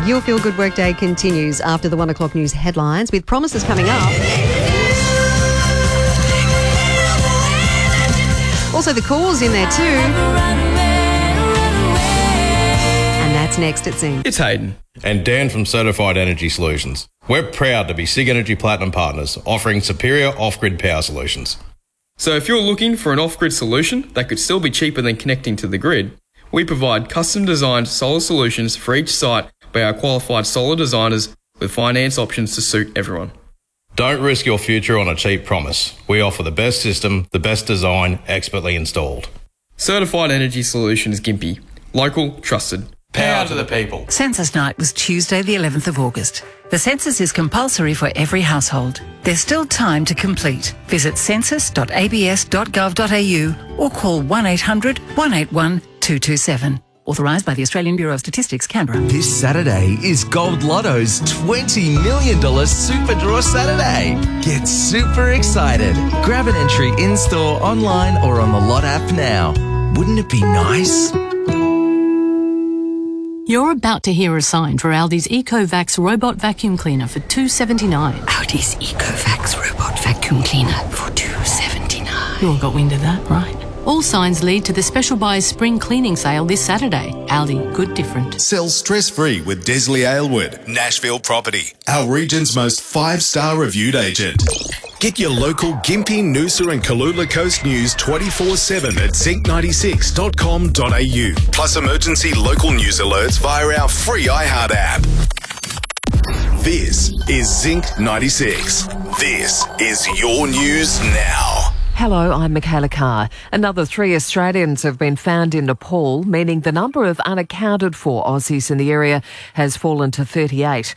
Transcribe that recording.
Your Feel Good Workday continues after the 1 o'clock news headlines with promises coming up. Also, the call's in there too. And that's next at Zing. It's Hayden. And Dan from Certified Energy Solutions. We're proud to be SIG Energy Platinum partners, offering superior off-grid power solutions. So if you're looking for an off-grid solution that could still be cheaper than connecting to the grid, we provide custom-designed solar solutions for each site by our qualified solar designers with finance options to suit everyone. Don't risk your future on a cheap promise. We offer the best system, the best design, expertly installed. Certified Energy Solutions Gympie. Local, trusted. Power to the people. Census night was Tuesday the 11th of August. The census is compulsory for every household. There's still time to complete. Visit census.abs.gov.au or call 1800 181 227. Authorised by the Australian Bureau of Statistics, Canberra. This Saturday is Gold Lotto's $20 million Super Draw Saturday. Get super excited. Grab an entry in-store, online or on the Lot app now. Wouldn't it be nice? You're about to hear a sign for Aldi's EcoVax robot vacuum cleaner for $2.79. Aldi's EcoVax robot vacuum cleaner for $2.79. You all got wind of that, right? All signs lead to the Special Buys Spring Cleaning Sale this Saturday. Aldi, good different. Sell stress-free with Desley Aylward, Nashville Property, our region's most 5-star reviewed agent. Get your local Gympie, Noosa and Kalula Coast news 24/7 at zinc96.com.au. Plus emergency local news alerts via our free iHeart app. This is Zinc 96. This is your news now. Hello, I'm Michaela Carr. Another 3 Australians have been found in Nepal, meaning the number of unaccounted for Aussies in the area has fallen to 38.